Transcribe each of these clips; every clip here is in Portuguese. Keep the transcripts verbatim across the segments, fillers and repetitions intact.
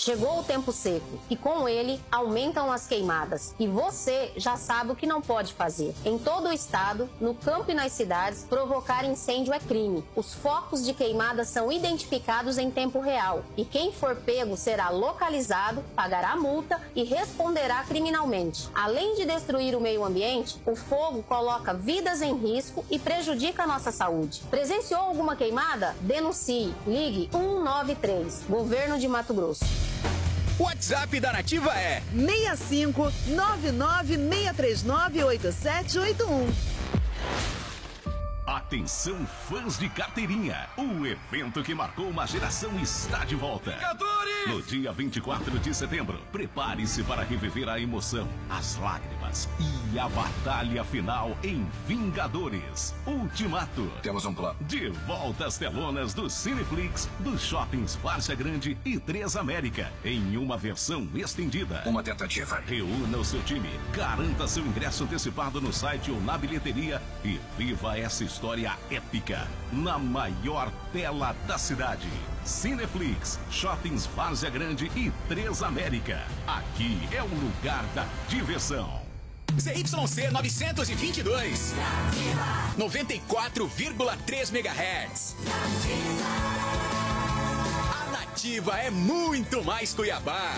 Chegou o tempo seco e com ele aumentam as queimadas. E você já sabe o que não pode fazer. Em todo o estado, no campo e nas cidades, provocar incêndio é crime. Os focos de queimada são identificados em tempo real e quem for pego será localizado, pagará multa e responderá criminalmente. Além de destruir o meio ambiente, o fogo coloca vidas em risco e prejudica a nossa saúde. Presenciou alguma queimada? Denuncie. Ligue um nove três. Governo de Mato Grosso. O WhatsApp da Nativa é seis cinco nove nove seis três nove oito sete oito um. Atenção, fãs de carteirinha! O evento que marcou uma geração está de volta. Vingadores! No dia vinte e quatro de setembro, prepare-se para reviver a emoção, as lágrimas e a batalha final em Vingadores Ultimato. Temos um plano. De volta às telonas do Cineflix, dos shoppings Várzea Grande e Três América, em uma versão estendida. Uma tentativa. Reúna o seu time, garanta seu ingresso antecipado no site ou na bilheteria e viva essa história épica na maior tela da cidade. Cineflix, Shoppings Várzea Grande e Três América. Aqui é o lugar da diversão. Z Y C novecentos e vinte e dois. noventa e quatro vírgula três megahertz. A Nativa é muito mais Cuiabá.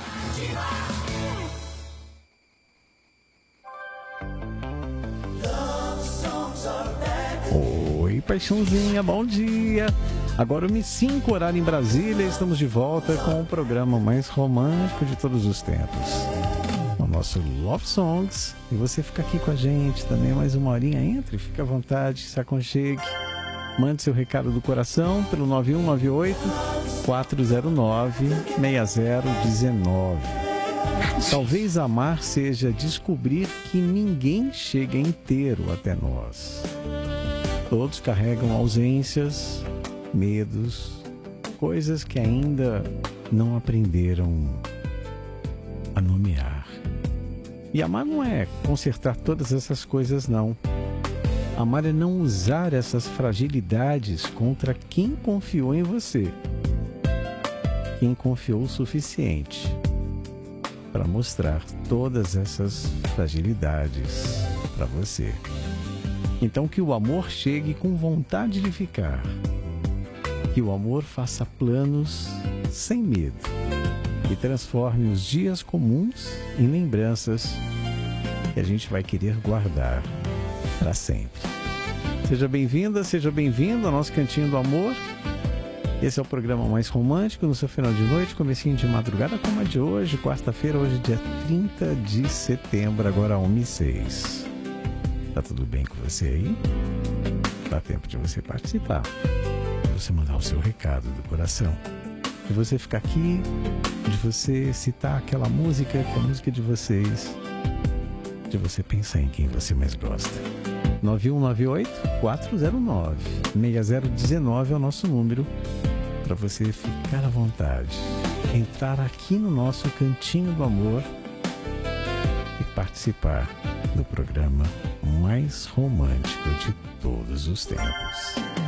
Oi, paixãozinha, bom dia. Agora uma e cinco, horário em Brasília, estamos de volta com o programa mais romântico de todos os tempos. O nosso Love Songs. E você fica aqui com a gente também mais uma horinha. Entre, fique à vontade, se aconchegue. Mande seu recado do coração pelo nove um nove oito quatro zero nove seis zero um nove. Talvez amar seja descobrir que ninguém chega inteiro até nós. Todos carregam ausências, medos, coisas que ainda não aprenderam a nomear. E amar não é consertar todas essas coisas, não. Amar é não usar essas fragilidades contra quem confiou em você. Quem confiou o suficiente para mostrar todas essas fragilidades para você. Então que o amor chegue com vontade de ficar. Que o amor faça planos sem medo e transforme os dias comuns em lembranças que a gente vai querer guardar para sempre. Seja bem-vinda, seja bem-vindo ao nosso Cantinho do Amor. Esse é o programa mais romântico no seu final de noite, comecinho de madrugada como a de hoje, quarta-feira, hoje dia trinta de setembro, agora uma e seis. Tá tudo bem com você aí? Dá tempo de você participar, de você mandar o seu recado do coração, de você ficar aqui, de você citar aquela música, que é a música de vocês, de você pensar em quem você mais gosta. nove um nove oito quatro zero nove seis zero um nove é o nosso número para você ficar à vontade, entrar aqui no nosso Cantinho do Amor e participar do programa mais romântico de todos os tempos.